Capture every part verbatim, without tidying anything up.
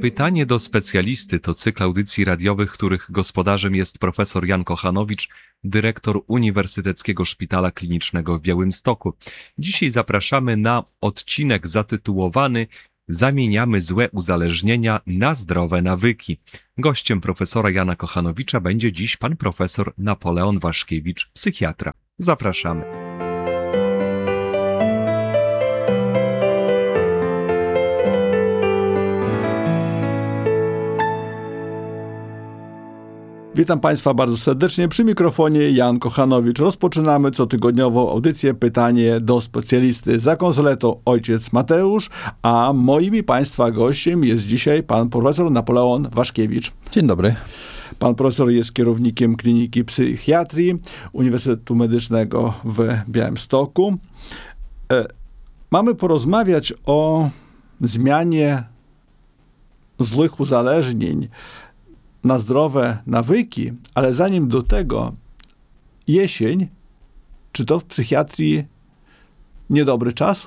Pytanie do specjalisty to cykl audycji radiowych, których gospodarzem jest profesor Jan Kochanowicz, dyrektor Uniwersyteckiego Szpitala Klinicznego w Białymstoku. Dzisiaj zapraszamy na odcinek zatytułowany Zamieniamy złe uzależnienia na zdrowe nawyki. Gościem profesora Jana Kochanowicza będzie dziś pan profesor Napoleon Waszkiewicz, psychiatra. Zapraszamy. Witam Państwa bardzo serdecznie. Przy mikrofonie Jan Kochanowicz. Rozpoczynamy cotygodniową audycję Pytanie do specjalisty. Za konsoletą ojciec Mateusz, a moim i Państwa gościem jest dzisiaj pan profesor Napoleon Waszkiewicz. Dzień dobry. Pan profesor jest kierownikiem Kliniki Psychiatrii Uniwersytetu Medycznego w Białymstoku. E, mamy porozmawiać o zmianie złych uzależnień na zdrowe nawyki, ale zanim do tego jesień, czy to w psychiatrii niedobry czas?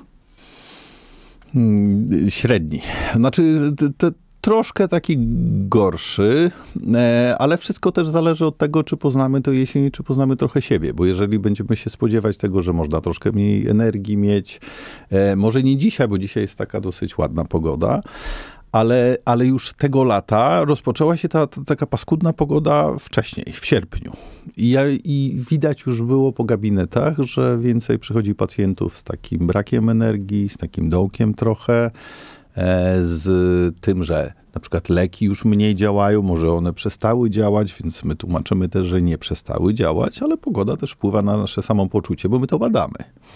Hmm, średni. Znaczy te, te, troszkę taki gorszy, e, ale wszystko też zależy od tego, czy poznamy to jesień, czy poznamy trochę siebie, bo jeżeli będziemy się spodziewać tego, że można troszkę mniej energii mieć, e, może nie dzisiaj, bo dzisiaj jest taka dosyć ładna pogoda, Ale, ale już tego lata rozpoczęła się ta, ta taka paskudna pogoda wcześniej, w sierpniu. I, ja, I widać już było po gabinetach, że więcej przychodzi pacjentów z takim brakiem energii, z takim dołkiem trochę, e, z tym, że na przykład leki już mniej działają, może one przestały działać, więc my tłumaczymy też, że nie przestały działać, ale pogoda też wpływa na nasze samopoczucie, bo my to badamy.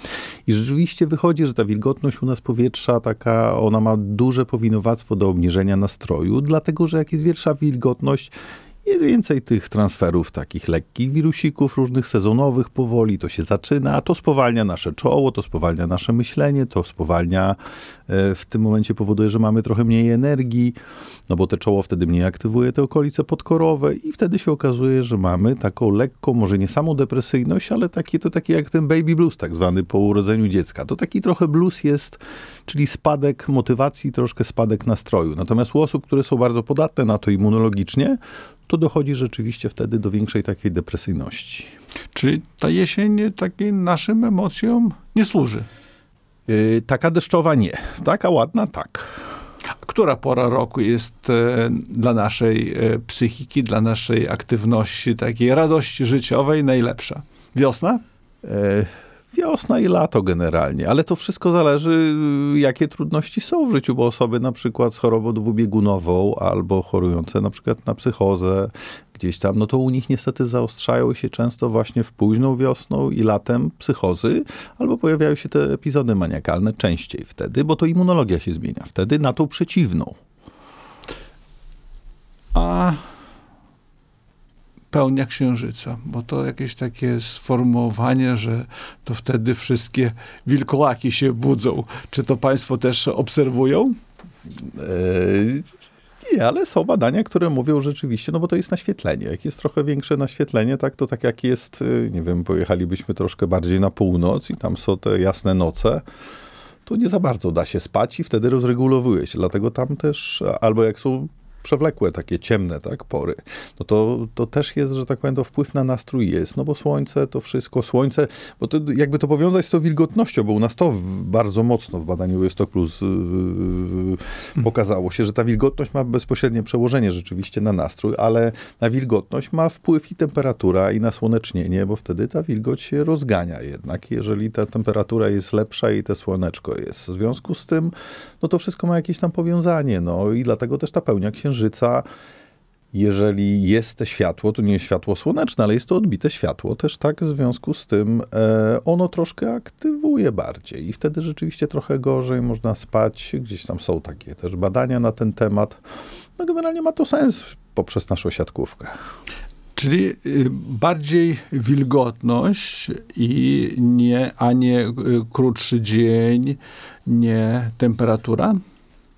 I rzeczywiście wychodzi, że ta wilgotność u nas powietrza taka, ona ma duże powinowactwo do obniżenia nastroju, dlatego, że jak jest większa wilgotność, jest więcej tych transferów takich lekkich wirusików różnych sezonowych powoli, to się zaczyna, a to spowalnia nasze czoło, to spowalnia nasze myślenie, to spowalnia, e, w tym momencie powoduje, że mamy trochę mniej energii, no bo te czoło wtedy mniej aktywuje te okolice podkorowe i wtedy się okazuje, że mamy taką lekką, może nie samą depresyjność, ale takie, to takie jak ten baby blues tak zwany po urodzeniu dziecka. To taki trochę blues jest, czyli spadek motywacji, troszkę spadek nastroju. Natomiast u osób, które są bardzo podatne na to immunologicznie, to dochodzi rzeczywiście wtedy do większej takiej depresyjności. Czyli ta jesień takim naszym emocjom nie służy? Yy, taka deszczowa nie. Taka ładna tak. Która pora roku jest e, dla naszej e, psychiki, dla naszej aktywności, takiej radości życiowej najlepsza? Wiosna? Yy. Wiosna i lato generalnie, ale to wszystko zależy, jakie trudności są w życiu, bo osoby na przykład z chorobą dwubiegunową albo chorujące na przykład na psychozę gdzieś tam, no to u nich niestety zaostrzają się często właśnie w późną wiosną i latem psychozy, albo pojawiają się te epizody maniakalne częściej wtedy, bo to immunologia się zmienia wtedy na tą przeciwną. A pełnia księżyca, bo to jakieś takie sformułowanie, że to wtedy wszystkie wilkołaki się budzą. Czy to państwo też obserwują? Eee, nie, ale są badania, które mówią rzeczywiście, no bo to jest naświetlenie. Jak jest trochę większe naświetlenie, tak, to tak jak jest, nie wiem, pojechalibyśmy troszkę bardziej na północ i tam są te jasne noce, to nie za bardzo da się spać i wtedy rozregulowuje się. Dlatego tam też, albo jak są przewlekłe, takie ciemne, tak, pory, no to, to też jest, że tak powiem, to wpływ na nastrój jest, no bo słońce, to wszystko, słońce, bo to jakby to powiązać z tą wilgotnością, bo u nas to w, bardzo mocno w badaniu U S T O Plus yy, pokazało się, że ta wilgotność ma bezpośrednie przełożenie rzeczywiście na nastrój, ale na wilgotność ma wpływ i temperatura, i nasłonecznienie, bo wtedy ta wilgoć się rozgania jednak, jeżeli ta temperatura jest lepsza i te słoneczko jest. W związku z tym, no to wszystko ma jakieś tam powiązanie, no i dlatego też ta pełnia księżyca Księżyca, jeżeli jest te światło, to nie jest światło słoneczne, ale jest to odbite światło też, tak, w związku z tym e, ono troszkę aktywuje bardziej i wtedy rzeczywiście trochę gorzej można spać, gdzieś tam są takie też badania na ten temat, no generalnie ma to sens poprzez naszą siatkówkę. Czyli y, bardziej wilgotność i nie, a nie y, krótszy dzień, nie temperatura? E,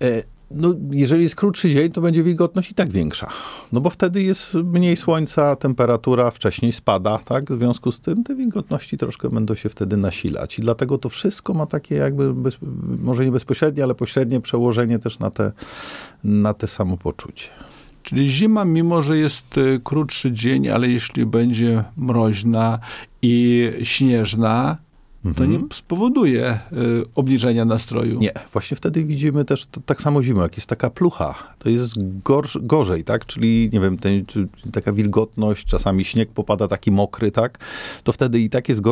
No, jeżeli jest krótszy dzień, to będzie wilgotność i tak większa. No bo wtedy jest mniej słońca, temperatura wcześniej spada, tak? W związku z tym te wilgotności troszkę będą się wtedy nasilać. I dlatego to wszystko ma takie jakby, bez, może nie bezpośrednie, ale pośrednie przełożenie też na te, na te samopoczucie. Czyli zima, mimo że jest y, krótszy dzień, ale jeśli będzie mroźna i śnieżna, to nie spowoduje y, obniżenia nastroju. Nie, właśnie wtedy widzimy też to, tak samo zimę, jak jest taka plucha, to jest gorsz, gorzej, tak? Czyli, nie wiem, ten, czy, taka wilgotność, czasami śnieg popada taki mokry, tak? To wtedy i tak jest gorzej.